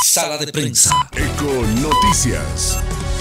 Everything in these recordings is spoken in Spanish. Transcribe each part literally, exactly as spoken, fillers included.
Sala de prensa. Eco Noticias.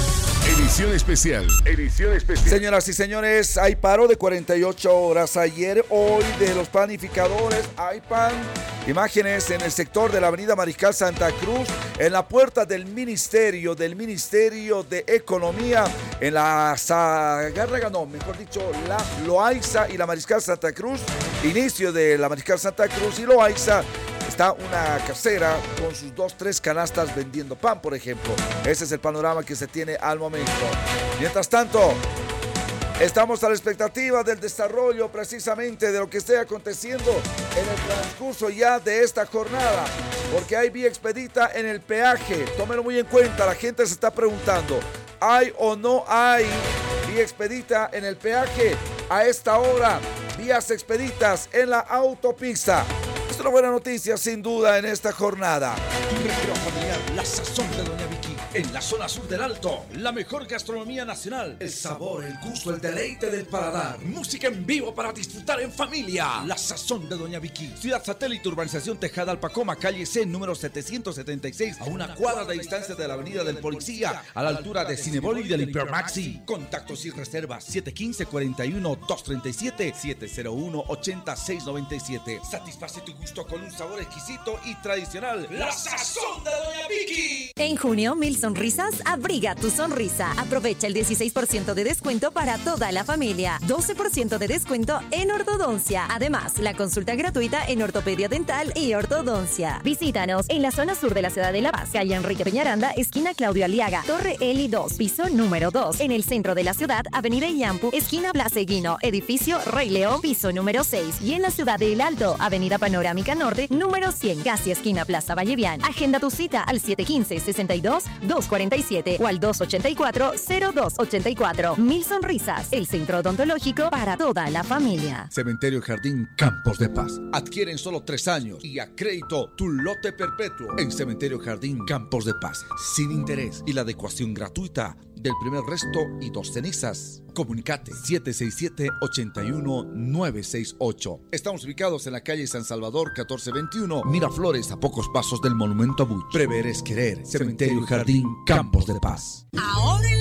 Edición especial. Edición especial. Señoras y señores, hay paro de cuarenta y ocho horas ayer, hoy, de los panificadores. Hay pan. Imágenes en el sector de la avenida Mariscal Santa Cruz, en la puerta del Ministerio, del Ministerio de Economía, en la Zagárraga, no, mejor dicho, la Loaiza y la Mariscal Santa Cruz. Inicio de la Mariscal Santa Cruz y Loaiza. Está una casera con sus dos, tres canastas vendiendo pan, por ejemplo. Ese es el panorama que se tiene al momento. Mientras tanto, estamos a la expectativa del desarrollo precisamente de lo que esté aconteciendo en el transcurso ya de esta jornada, porque hay vía expedita en el peaje. Tómenlo muy en cuenta, la gente se está preguntando, ¿hay o no hay vía expedita en el peaje? A esta hora, vías expeditas en la autopista. Es una buena noticia, sin duda, en esta jornada. Tu recreo familiar, la sazón de Doña Vicky. En la zona sur del Alto, la mejor gastronomía nacional. El sabor, el gusto, el deleite del paladar. Música en vivo para disfrutar en familia. La sazón de Doña Vicky. Ciudad Satélite, urbanización Tejada Alpacoma, calle C, número setecientos setenta y seis, a una cuadra de distancia de la avenida del Policía, a la altura de Cinebol y del Hipermaxi. Contactos y reservas siete uno cinco, cuatro uno, dos tres siete, siete cero uno, ocho seis nueve siete. Satisface tu gusto con un sabor exquisito y tradicional. La sazón de Doña Vicky. En junio, Mil Sonrisas abriga tu sonrisa. Aprovecha el dieciséis por ciento de descuento para toda la familia. doce por ciento de descuento en ortodoncia. Además, la consulta gratuita en ortopedia dental y ortodoncia. Visítanos en la zona sur de la ciudad de La Paz, calle Enrique Peñaranda, esquina Claudio Aliaga, Torre Eli dos, piso número dos. En el centro de la ciudad, avenida Iyampu, esquina Blas Eguino, edificio Rey León, piso número seis. Y en la ciudad de El Alto, avenida Panorámica Norte, número cien, casi esquina Plaza Vallevian. Agenda tu cita al siete uno cinco, seis dos, dos cuatro siete o al dos ocho cuatro, cero dos ocho cuatro. Mil Sonrisas, el centro odontológico para toda la familia. Cementerio Jardín Campos de Paz. Adquieren solo tres años y a crédito tu lote perpetuo en Cementerio Jardín Campos de Paz. Sin interés y la adecuación gratuita del primer resto y dos cenizas. Comunicate siete seis siete, ocho uno nueve seis ocho. Estamos ubicados en la calle San Salvador catorce veintiuno, Miraflores, a pocos pasos del Monumento a Bush. Prever es querer. Cementerio Jardín Campos de Paz. Ahora